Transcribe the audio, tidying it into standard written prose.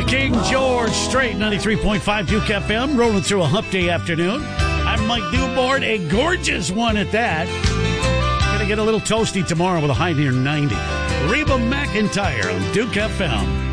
King George Strait, 93.5 Duke FM, rolling through a hump day afternoon. I'm Mike Newborn, a gorgeous one at that. Gonna get a little toasty tomorrow with a high near 90. Reba McEntire on Duke FM.